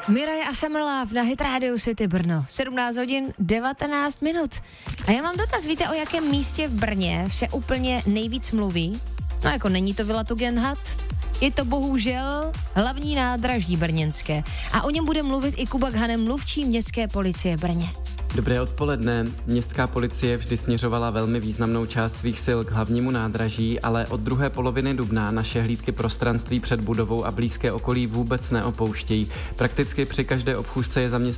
Miraje a Summerlove na Hit Radio City Brno. 17 hodin 19 minut. A já mám dotaz, víte, o jakém místě v Brně se úplně nejvíc mluví? No jako není to Villa Tugendhat, je to bohužel hlavní nádraží brněnské. A o něm bude mluvit i Kuba Khanem, mluvčí městské policie v Brně. Dobré odpoledne. Městská policie vždy směřovala velmi významnou část svých sil k hlavnímu nádraží, ale od druhé poloviny dubna naše hlídky prostranství před budovou a blízké okolí vůbec neopouštějí. Prakticky při každé obchůzce je zaměstnán